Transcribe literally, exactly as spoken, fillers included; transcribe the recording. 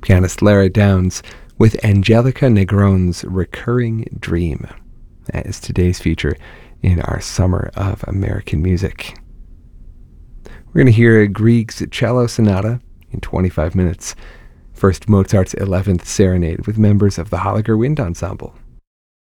pianist Lara Downs with Angelica Negron's Recurring Dream. That is today's feature in our Summer of American Music. We're going to hear Grieg's Cello Sonata in twenty-five minutes. First, Mozart's eleventh Serenade with members of the Holliger Wind Ensemble.